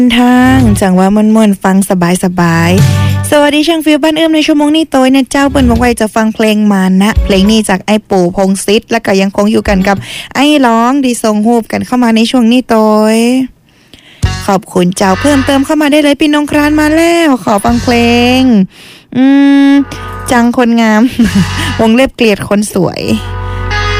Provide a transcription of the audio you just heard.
ทางจังว่ามวนๆฟังสบายๆสวัสดีช่างฟิวบ้านเอื้อมในชั่วโมงนี้โตยนะเจ้าเปิ้นบอกว่าจะฟังเพลงมานะเพลงนี้จากไอ้ปู่พงษ์ศิษฐ์แล้วก็ยังคงอยู่กันกับไอ้ร้องดีส่งฮูปกันเข้ามาในช่วงนี้โตยขอบคุณเจ้าเพิ่มเติมเข้ามาได้เลยพี่น้องครานมาแล้วขอฟังเพลงจังคนงาม วงเล็บเกลียดคนสวย